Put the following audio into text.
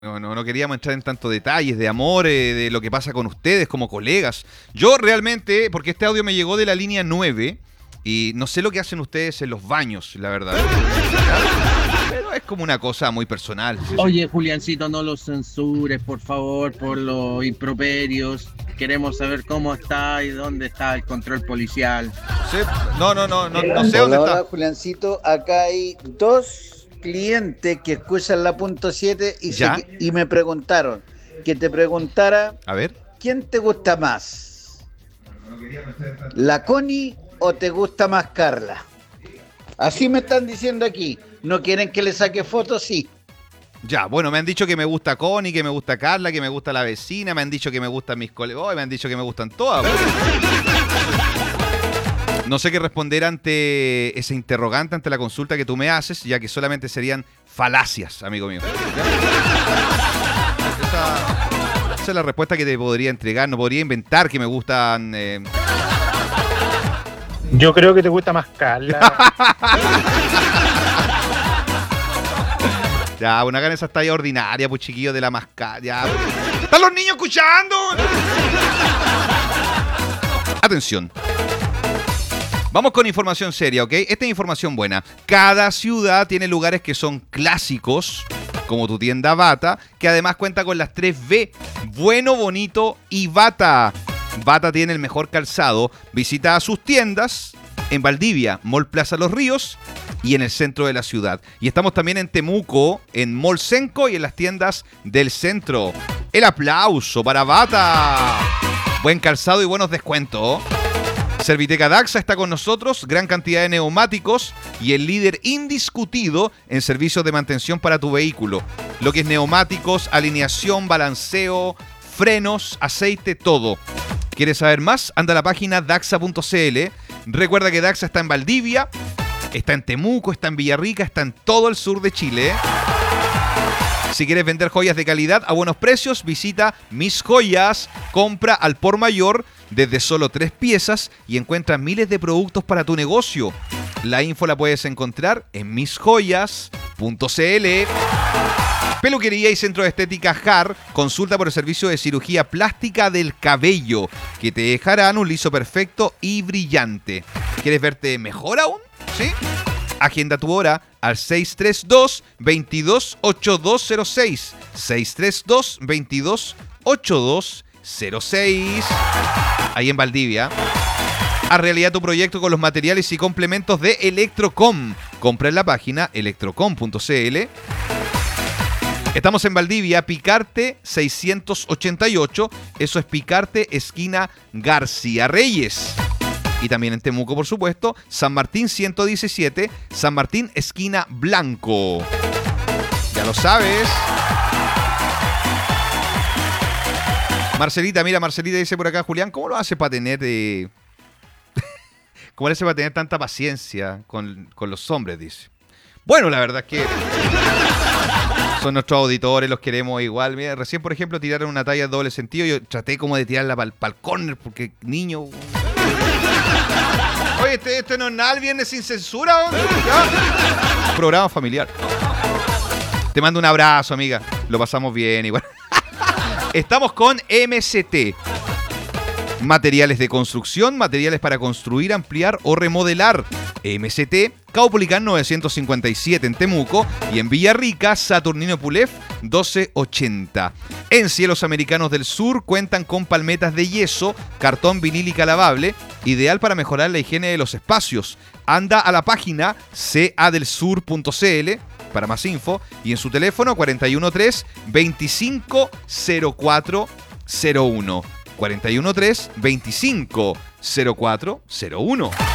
No queríamos entrar en tantos detalles de amor, de lo que pasa con ustedes como colegas. Yo realmente, porque este audio me llegó de la línea 9 y no sé lo que hacen ustedes en los baños, la verdad. Pero es como una cosa muy personal. Oye, Juliancito, no los censures, por favor, por los improperios. Queremos saber cómo está y dónde está el control policial. Sí, no sé dónde está. Hola, Juliancito. Acá hay dos clientes que escuchan la punto 7 y me preguntaron, que te preguntara, a ver, ¿quién te gusta más? ¿La Connie o te gusta más Carla? Así me están diciendo aquí. ¿No quieren que le saque fotos? Sí. Ya, bueno, me han dicho que me gusta Connie, que me gusta Carla, que me gusta la vecina, me han dicho que me gustan mis colegas, me han dicho que me gustan todas. No sé qué responder ante ese interrogante, ante la consulta que tú me haces, ya que solamente serían falacias, amigo mío. Esa es la respuesta que te podría entregar, no podría inventar que me gustan... Yo creo que te gusta más Carla. Ya, una gana esa talla ordinaria, pues chiquillo de la mascada. Ya. ¡Están los niños escuchando! Atención. Vamos con información seria, ¿ok? Esta es información buena. Cada ciudad tiene lugares que son clásicos, como tu tienda Bata, que además cuenta con las 3B, bueno, bonito y Bata. Bata tiene el mejor calzado. Visita sus tiendas en Valdivia, Mall Plaza Los Ríos y en el centro de la ciudad. Y estamos también en Temuco, en Mall Senco y en las tiendas del centro. El aplauso para Bata. Buen calzado y buenos descuentos. Serviteca Daxa está con nosotros, gran cantidad de neumáticos y el líder indiscutido en servicios de mantención para tu vehículo. Lo que es neumáticos, alineación, balanceo, frenos, aceite, todo. ¿Quieres saber más? Anda a la página daxa.cl. Recuerda que Daxa está en Valdivia, está en Temuco, está en Villarrica, está en todo el sur de Chile. Si quieres vender joyas de calidad a buenos precios, visita Mis Joyas. Compra al por mayor desde solo 3 piezas y encuentra miles de productos para tu negocio. La info la puedes encontrar en misjoyas.cl. Peluquería y centro de estética JAR. Consulta por el servicio de cirugía plástica del cabello, que te dejarán un liso perfecto y brillante. ¿Quieres verte mejor aún? ¿Sí? Agenda tu hora al 632-228206. 632-228206. Ahí en Valdivia. Haz realidad tu proyecto con los materiales y complementos de Electrocom. Compra en la página electrocom.cl. Estamos en Valdivia, Picarte 688. Eso es Picarte, esquina García Reyes. Y también en Temuco, por supuesto, San Martín 117, San Martín, esquina Blanco. Ya lo sabes. Marcelita, mira, Marcelita dice por acá, Julián, ¿cómo lo hace para tener ¿cómo le hace para tener tanta paciencia con los hombres? Dice. Bueno, la verdad es que son nuestros auditores, los queremos igual. Mira, recién, por ejemplo, tiraron una talla de doble sentido. Yo traté como de tirarla para el córner porque niño... Oye, este no es nada el viernes sin censura, ¿no? Programa familiar. Te mando un abrazo, amiga. Lo pasamos bien igual. Estamos con MCT. Materiales de construcción, materiales para construir, ampliar o remodelar. MCT, Caupolicán 957 en Temuco y en Villarrica, Saturnino Pulef 1280. En Cielos Americanos del Sur cuentan con palmetas de yeso, cartón vinílica lavable, ideal para mejorar la higiene de los espacios. Anda a la página cadelsur.cl para más info y en su teléfono 413 250401. 413 250401.